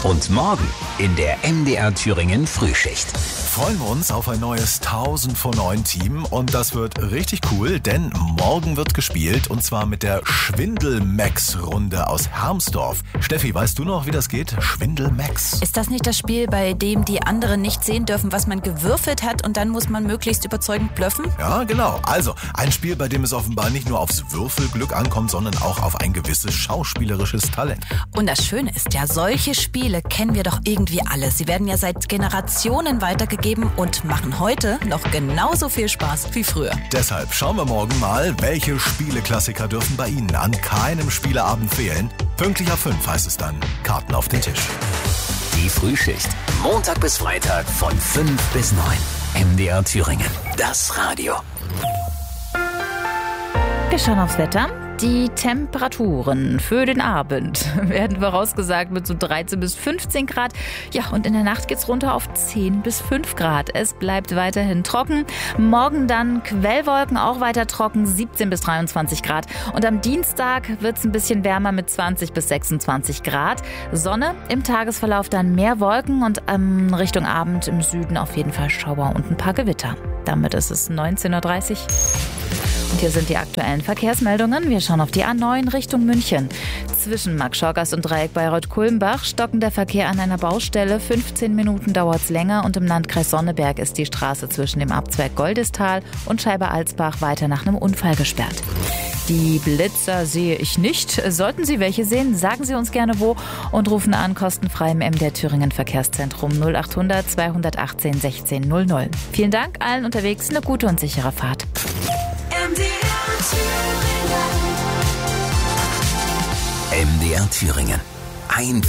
Und morgen in der MDR Thüringen Frühschicht. Freuen wir uns auf ein neues 1000 vor 9 Team und das wird richtig cool, denn morgen wird gespielt und zwar mit der Schwindel-Max-Runde aus Hermsdorf. Steffi, weißt du noch, wie das geht? Schwindel-Max. Ist das nicht das Spiel, bei dem die anderen nicht sehen dürfen, was man gewürfelt hat und dann muss man möglichst überzeugend bluffen? Ja, genau. Also ein Spiel, bei dem es offenbar nicht nur aufs Würfelglück ankommt, sondern auch auf ein gewisses schauspielerisches Talent. Und das Schöne ist ja, solche Spiele kennen wir doch irgendwie alle. Sie werden ja seit Generationen weitergegeben und machen heute noch genauso viel Spaß wie früher. Deshalb schauen wir morgen mal, welche Spieleklassiker dürfen bei Ihnen an keinem Spieleabend fehlen. Pünktlich ab 5 heißt es dann Karten auf den Tisch. Die Frühschicht. Montag bis Freitag von 5 bis 9. MDR Thüringen. Das Radio. Wir schauen aufs Wetter. Die Temperaturen für den Abend werden vorausgesagt mit so 13 bis 15 Grad. Ja, und in der Nacht geht's runter auf 10 bis 5 Grad. Es bleibt weiterhin trocken. Morgen dann Quellwolken, auch weiter trocken, 17 bis 23 Grad. Und am Dienstag wird's ein bisschen wärmer mit 20 bis 26 Grad. Sonne, im Tagesverlauf dann mehr Wolken und Richtung Abend im Süden auf jeden Fall Schauer und ein paar Gewitter. Damit ist es 19:30 Uhr. Und hier sind die aktuellen Verkehrsmeldungen. Wir schauen auf die A9 Richtung München. Zwischen Marktschorgast und Dreieck Bayreuth-Kulmbach stockend der Verkehr an einer Baustelle. 15 Minuten dauert's länger und im Landkreis Sonneberg ist die Straße zwischen dem Abzweig Goldistal und Scheibe-Alsbach weiter nach einem Unfall gesperrt. Die Blitzer sehe ich nicht. Sollten Sie welche sehen, sagen Sie uns gerne wo und rufen an kostenfrei im MDR Thüringen Verkehrszentrum 0800 218 1600. Vielen Dank allen unterwegs, eine gute und sichere Fahrt. MDR Thüringen.